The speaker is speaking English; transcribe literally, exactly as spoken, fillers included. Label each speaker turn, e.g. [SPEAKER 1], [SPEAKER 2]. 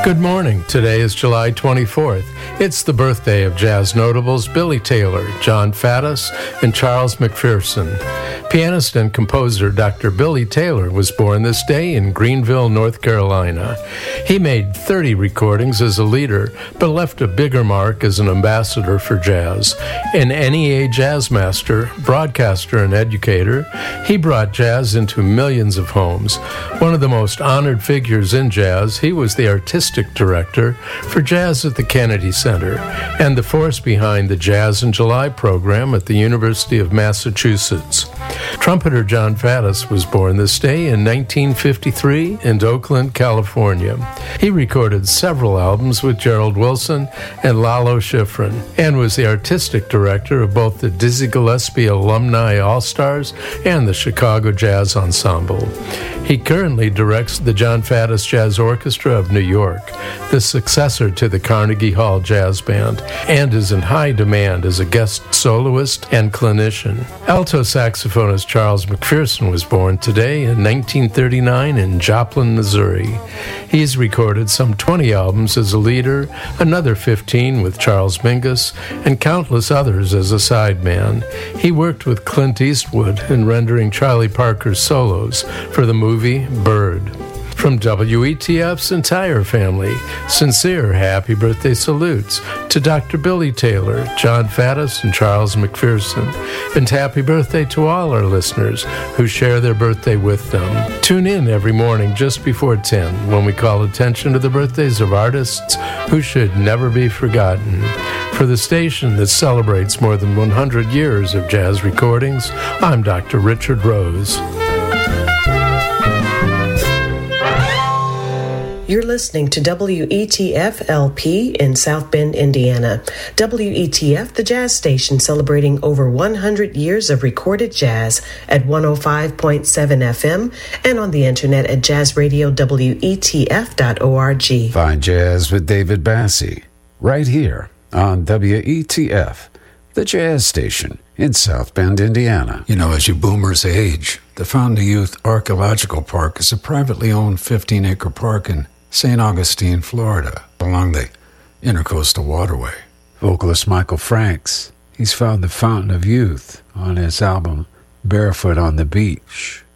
[SPEAKER 1] Good morning. Today is July twenty-fourth. It's the birthday of jazz notables Billy Taylor, John Faddis, and Charles McPherson. Pianist and composer Doctor Billy Taylor was born this day in Greenville, North Carolina. He made thirty recordings as a leader, but left a bigger mark as an ambassador for jazz. An N E A jazz master, broadcaster, and educator, he brought jazz into millions of homes. One of the most honored figures in jazz, he was the artistic director for Jazz at the Kennedy Center and the force behind the Jazz in July program at the University of Massachusetts. Trumpeter John Faddis was born this day in nineteen fifty-three in Oakland, California. He recorded several albums with Gerald Wilson and Lalo Schifrin and was the artistic director of both the Dizzy Gillespie Alumni All-Stars and the Chicago Jazz Ensemble. He currently directs the John Faddis Jazz Orchestra of New York, the successor to the Carnegie Hall Jazz Band, and is in high demand as a guest soloist and clinician. Alto saxophonist Charles McPherson was born today in nineteen thirty-nine in Joplin, Missouri. He's recorded some twenty albums as a leader, another fifteen with Charles Mingus, and countless others as a sideman. He worked with Clint Eastwood in rendering Charlie Parker's solos for the movie Bird. From W E T F's entire family, sincere happy birthday salutes to Doctor Billy Taylor, John Faddis, and Charles McPherson. And happy birthday to all our listeners who share their birthday with them. Tune in every morning just before ten when we call attention to the birthdays of artists who should never be forgotten. For the station that celebrates more than one hundred years of jazz recordings, I'm Doctor Richard Rose.
[SPEAKER 2] You're listening to W E T F L P in South Bend, Indiana. W E T F, the jazz station celebrating over one hundred years of recorded jazz at one oh five point seven F M and on the internet at jazz radio W E T F dot org.
[SPEAKER 3] Find Jazz with David Bassie right here on W E T F, the jazz station in South Bend, Indiana.
[SPEAKER 4] You know, as you boomers age, the Fountain of Youth Archaeological Park is a privately owned fifteen-acre park in Saint Augustine, Florida, along the Intercoastal Waterway.
[SPEAKER 3] Vocalist Michael Franks, he's found the Fountain of Youth on his album Barefoot on the Beach.